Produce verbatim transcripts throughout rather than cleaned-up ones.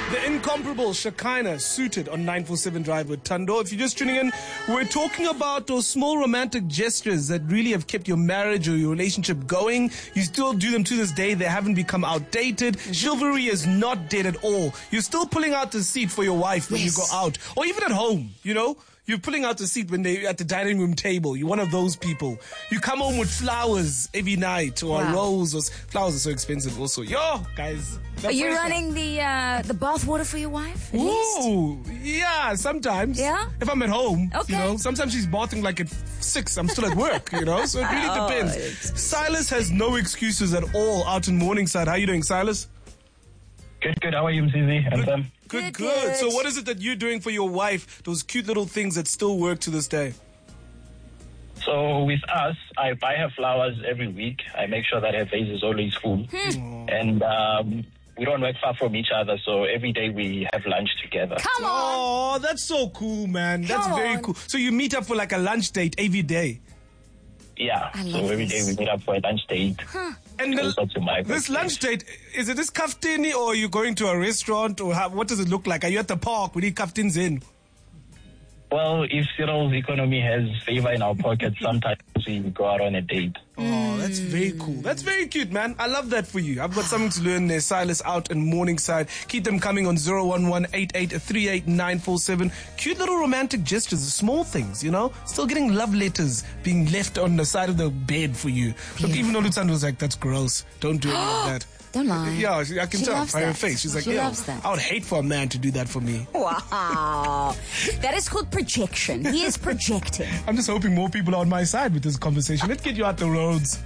The incomparable Shekinah suited on nine forty-seven Drive with Thando. If you're just tuning in, we're talking about those small romantic gestures that really have kept your marriage or your relationship going. You still do them to this day. They haven't become outdated. Chivalry is not dead at all. You're still pulling out the seat for your wife when yes. you go out, or even at home, you know? You're pulling out the seat when they're at the dining room table. You're one of those people. You come home with flowers every night, or wow. a rose. Or flowers are so expensive also. Yo, guys. Are you running the uh, the bath water for your wife? Ooh, yeah, sometimes. Yeah? If I'm at home, okay. you know. Sometimes she's bathing like at six. I'm still at work, you know. So it really oh, depends. It's... Silas has no excuses at all out in Morningside. How are you doing, Silas? Good, good. How are you, Mzizi? And good, um, good, good, good. good. So what is it that you're doing for your wife? Those cute little things that still work to this day. So with us, I buy her flowers every week. I make sure that her vase is always full. Hmm. And um, we don't work far from each other, so every day we have lunch together. Come on! Oh, that's so cool, man. That's Come very on. cool. So you meet up for like a lunch date every day? Yeah, so every this. day we meet up for a lunch date. Huh. And the, this lunch date, is it this kaftini, or are you going to a restaurant, or how, what does it look like? Are you at the park? We need kaftins in. Well, if Cyril's economy has favor in our pockets, sometimes we go out on a date. Oh, that's very cool. That's very cute, man. I love that for you. I've got something to learn there. Silas out in Morningside. Keep them coming on zero one one, eight eight three eight, nine four seven. Cute little romantic gestures, small things, you know? Still getting love letters being left on the side of the bed for you. Look, even though Lutsando was like, that's gross. Don't do any of that. Don't lie. Yeah, she, I can she tell loves by her that. face. She's like, she yeah, loves that. I would hate for a man to do that for me. Wow. That is called projection. He is projecting. I'm just hoping more people are on my side with this conversation. Let's get you out the roads.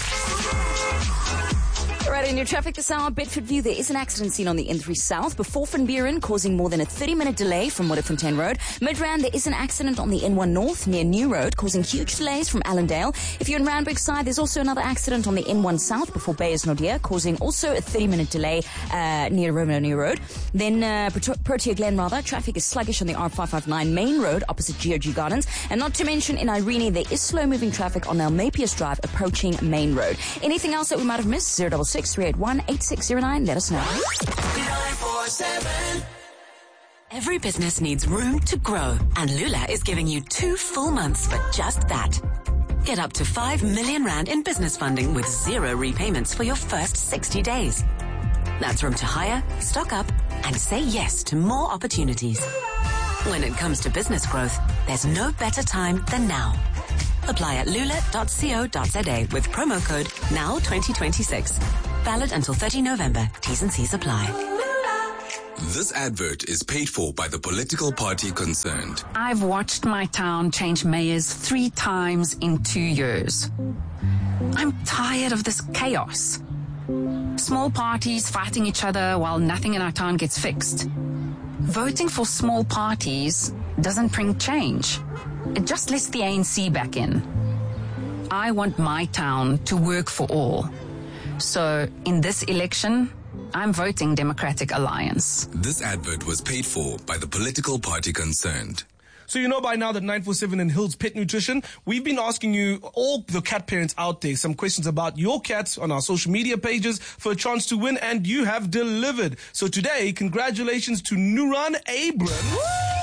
Right, in your traffic this hour, Bedford View, there is an accident scene on the N three South before Van Buren, causing more than a thirty-minute delay from Witterfontein Road. Midrand, there is an accident on the N one North near New Road, causing huge delays from Allendale. If you're in Randburg side, there's also another accident on the N one South before Beyers Naudé, causing also a thirty-minute delay uh, near Romeo New Road. Then uh, Prote- Protea Glen, rather, traffic is sluggish on the R five fifty-nine Main Road opposite G O G Gardens. And not to mention in Irene, there is slow-moving traffic on Almapius Drive approaching Main Road. Anything else that we might have missed? zero six six, three eight one, eight six zero nine. Let us know. nine four seven. Every business needs room to grow, and Lula is giving you two full months for just that. Get up to five million rand in business funding with zero repayments for your first sixty days. That's room to hire, stock up, and say yes to more opportunities. When it comes to business growth, there's no better time than now. Apply at lula dot co dot za with promo code now twenty twenty-six. Valid until thirtieth November. T's and C's apply. This advert is paid for by the political party concerned. I've watched my town change mayors three times in two years. I'm tired of this chaos. Small parties fighting each other while nothing in our town gets fixed. Voting for small parties doesn't bring change. It just lets the A N C back in. I want my town to work for all. So, in this election, I'm voting Democratic Alliance. This advert was paid for by the political party concerned. So you know by now that nine four seven and Hills Pet Nutrition, we've been asking you, all the cat parents out there, some questions about your cats on our social media pages for a chance to win, and you have delivered. So today, congratulations to Nuran Abrams.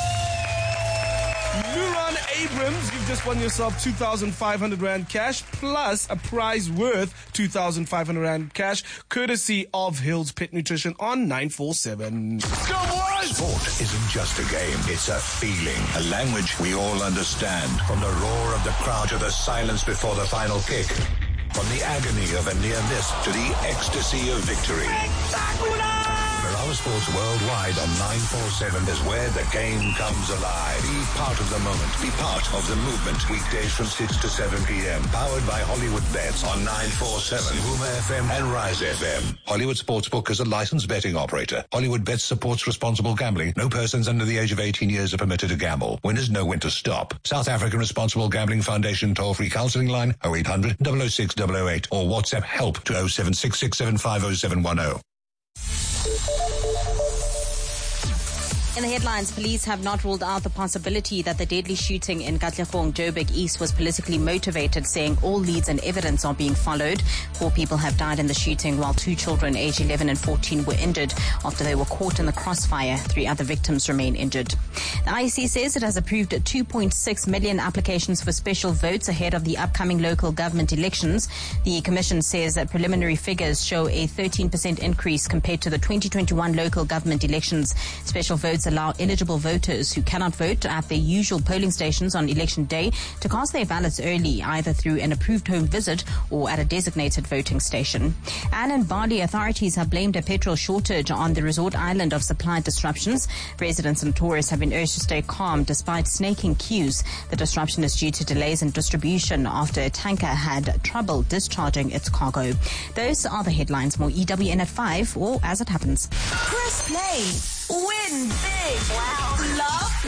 Nuran Abrams, you've just won yourself two thousand five hundred rand cash plus a prize worth two thousand five hundred rand cash, courtesy of Hills Pet Nutrition on nine four seven. Go on! Sport isn't just a game, it's a feeling, a language we all understand. From the roar of the crowd to the silence before the final kick. From the agony of a near miss to the ecstasy of victory. Mirage Sports Worldwide on nine four seven is where the game comes alive. Be part of the moment. Be part of the movement. Weekdays from six to seven p.m. Powered by Hollywood Bets on nine four seven, Huma F M and Rise F M. Hollywood Sportsbook is a licensed betting operator. Hollywood Bets supports responsible gambling. No persons under the age of eighteen years are permitted to gamble. Winners know when to stop. South African Responsible Gambling Foundation toll-free counselling line oh eight hundred, double oh six, double oh eight or WhatsApp help to oh seven six six seven five oh seven one oh. In the headlines, police have not ruled out the possibility that the deadly shooting in Katlehong, Joburg East was politically motivated, saying all leads and evidence are being followed. Four people have died in the shooting, while two children aged eleven and fourteen were injured after they were caught in the crossfire. Three other victims remain injured. The I E C says it has approved two point six million applications for special votes ahead of the upcoming local government elections. The commission says that preliminary figures show a thirteen percent increase compared to the twenty twenty-one local government elections. Special votes allow eligible voters who cannot vote at their usual polling stations on election day to cast their ballots early, either through an approved home visit or at a designated voting station. And in Bali, authorities have blamed a petrol shortage on the resort island of supply disruptions. Residents and tourists have been urged to stay calm despite snaking queues. The disruption is due to delays in distribution after a tanker had trouble discharging its cargo. Those are the headlines. More E W N at five, or as it happens. Press play. Win big. Wow. Laugh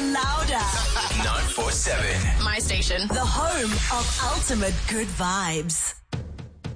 louder. nine four seven. My station. The home of ultimate good vibes.